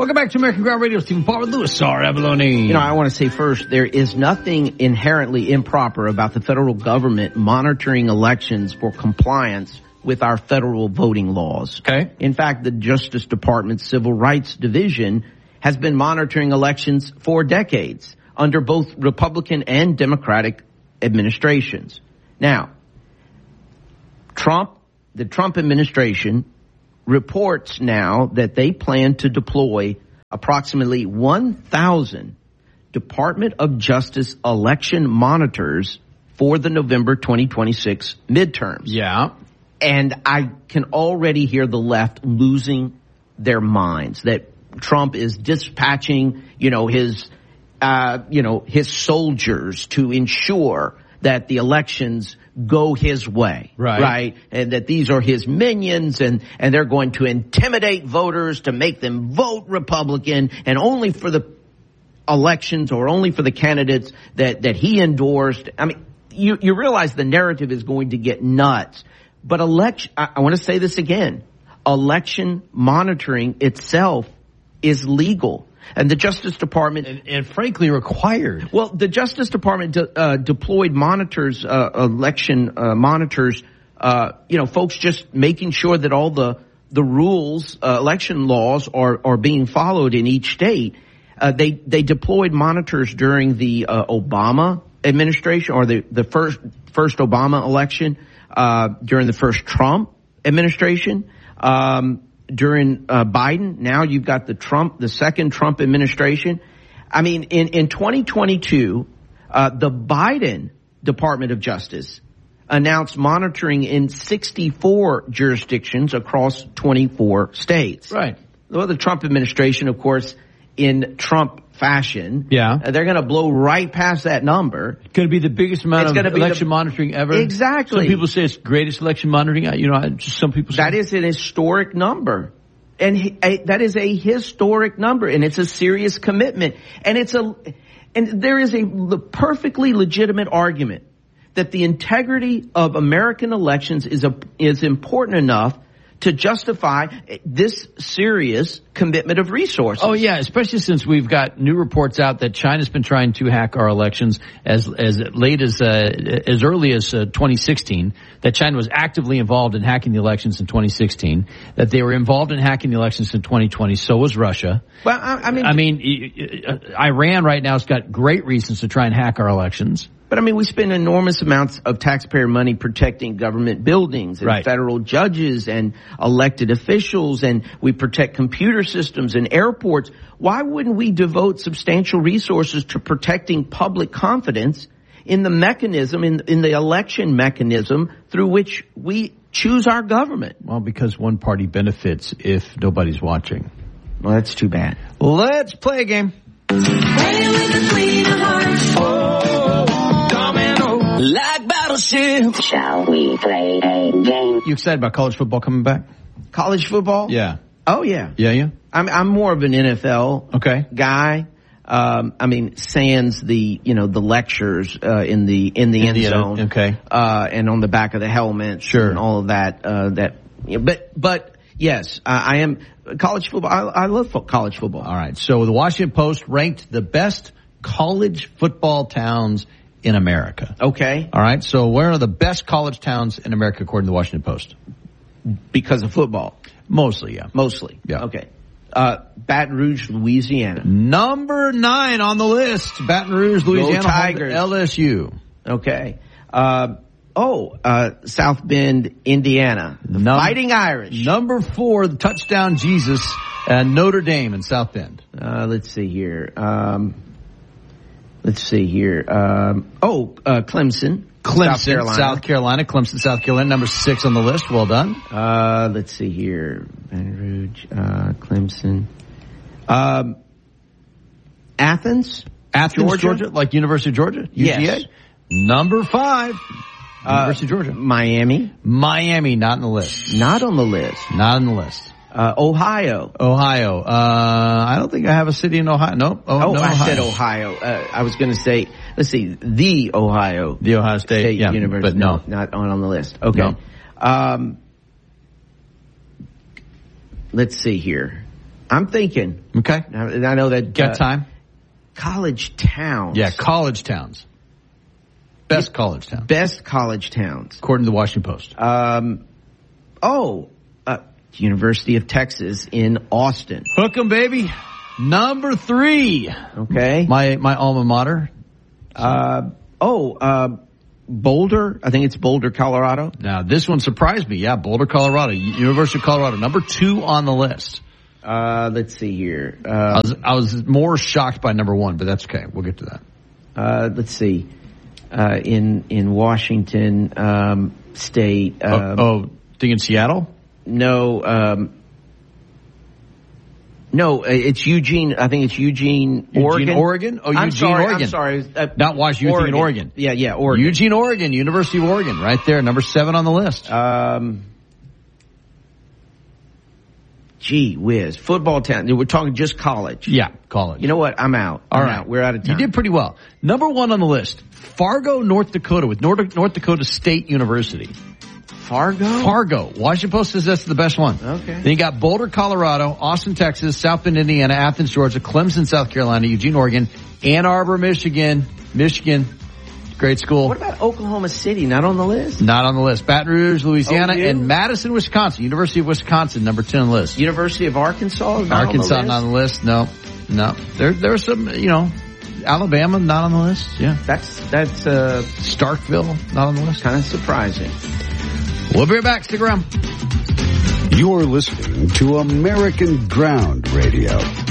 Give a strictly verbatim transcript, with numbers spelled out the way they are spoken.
Welcome back to American Ground Radio. Stephen Paul with Louis R. Abalone. You know, I want to say first, there is nothing inherently improper about the federal government monitoring elections for compliance with our federal voting laws. Okay. In fact, the Justice Department's Civil Rights Division has been monitoring elections for decades under both Republican and Democratic administrations. Now, Trump, the Trump administration reports now that they plan to deploy approximately one thousand Department of Justice election monitors for the November twenty twenty-six midterms. Yeah. And I can already hear the left losing their minds that Trump is dispatching, you know, his, uh, you know, his soldiers to ensure that the elections go his way, right? Right, and that these are his minions, and and they're going to intimidate voters to make them vote Republican, and only for the elections or only for the candidates that that he endorsed. I mean, you you realize the narrative is going to get nuts. But election, I, I want to say this again: election monitoring itself is legal. And the Justice Department, and, and frankly, required. Well, the Justice Department de- uh, deployed monitors, uh, election uh, monitors. Uh, you know, folks just making sure that all the the rules, uh, election laws, are are being followed in each state. Uh, they they deployed monitors during the uh, Obama administration, or the the first first Obama election, uh, during the first Trump administration. Um, During uh, Biden, now you've got the Trump, the second Trump administration. I mean, in, in twenty twenty-two, uh, the Biden Department of Justice announced monitoring in sixty-four jurisdictions across twenty-four states. Right. Well, the Trump administration, of course, in Trump fashion, yeah, uh, they're going to blow right past that number. It's going to be the biggest amount it's of election the, monitoring ever. Exactly. Some people say it's the greatest election monitoring. You know, just some people say that is an historic number, and he, a, that is a historic number, and it's a serious commitment, and it's a, and there is a perfectly legitimate argument that the integrity of American elections is a, is important enough to justify this serious commitment of resources. Oh, yeah, especially since we've got new reports out that China's been trying to hack our elections as as late as uh, as early as uh, twenty sixteen, that China was actively involved in hacking the elections in twenty sixteen, that they were involved in hacking the elections in twenty twenty, so was Russia. Well, I, I mean... I mean, Iran right now has got great reasons to try and hack our elections. But, I mean, we spend enormous amounts of taxpayer money protecting government buildings and right. federal judges and elected officials, and we protect computer systems and airports. Why wouldn't we devote substantial resources to protecting public confidence in the mechanism, in, in the election mechanism through which we choose our government? Well, because one party benefits if nobody's watching. Well, that's too bad. Let's play a game. Play with the queen of hearts. Like Battleship. Shall we play a game? You excited about college football coming back? College football? Yeah. Oh, yeah. Yeah, yeah? I'm, I'm more of an N F L okay. guy. Um, I mean, sans the, you know, the lectures, uh, in the, in the in end the zone. End, okay. Uh, and on the back of the helmets. Sure. And all of that, uh, that, but, but yes, I, I am college football. I, I love fo- college football. All right. So the Washington Post ranked the best college football towns in America. Okay. All right. So where are the best college towns in America according to the Washington Post? Because of football. Mostly, yeah. Mostly. Yeah. Okay. Uh, Baton Rouge, Louisiana. Number nine on the list. Baton Rouge, Louisiana. Go Tigers. L S U. Okay. Uh, oh, uh, South Bend, Indiana. The Num- Fighting Irish. Number four, the Touchdown Jesus, and Notre Dame in South Bend. Uh, let's see here. Um, let's see here. Um, oh, uh, Clemson. Clemson, South Carolina. South Carolina. Clemson, South Carolina, number six on the list. Well done. Uh, let's see here. Baton Rouge, uh, Clemson. Um, Athens? Athens, Georgia? Georgia, like University of Georgia? U G A? Yes. Number five, Uh, University of Georgia. Miami? Miami, not on the list. Not on the list. Not on the list. Uh, Ohio. Ohio. Uh, I don't think I have a city in Ohio. Nope. Oh, Oh, no, I Ohio. said Ohio. Uh, I was going to say, let's see, the Ohio. The Ohio State, State yeah, University. but no. Not on, on the list. Okay. No. Um, let's see here. I'm thinking. Okay. And I know that. Got uh, time? College towns. Yeah, college towns. Best yeah, college towns. Best college towns. According to the Washington Post. Um, oh, uh, University of Texas in Austin. Hook 'em, baby. Number three. Okay. My my alma mater. Uh, oh, uh, Boulder. I think it's Boulder, Colorado. Now, this one surprised me. Yeah, Boulder, Colorado. University of Colorado. Number two on the list. Uh, let's see here. Uh, I was, I was more shocked by number one, but that's okay. We'll get to that. Uh, let's see. Uh, in, in Washington, um, state. Um, oh, oh, think in Seattle? No, um, no, it's Eugene. I think it's Eugene, Eugene Oregon. Oregon? Oh, I'm Eugene, sorry, Oregon. I'm sorry. Uh, Not Washington, Oregon. Oregon. Oregon. Yeah, yeah, Oregon. Eugene, Oregon, University of Oregon, right there, number seven on the list. Um, gee whiz. Football town. We're talking just college. Yeah, college. You know what? I'm out. All I'm right. out. We're out of time. You did pretty well. Number one on the list, Fargo, North Dakota, with North, North Dakota State University. Fargo? Fargo. Washington Post says that's the best one. Okay. Then you got Boulder, Colorado, Austin, Texas, South Bend, Indiana, Athens, Georgia, Clemson, South Carolina, Eugene, Oregon, Ann Arbor, Michigan, Michigan. Great school. What about Oklahoma City? Not on the list? Not on the list. Baton Rouge, Louisiana, O U? and Madison, Wisconsin. University of Wisconsin, number ten on the list. University of Arkansas? Not Arkansas, on the list? not on the list. No, no. There, there are some, you know, Alabama, not on the list. Yeah. That's, that's, uh, Starkville, not on the list. kind of surprising. We'll be right back. Stick around. You're listening to American Ground Radio.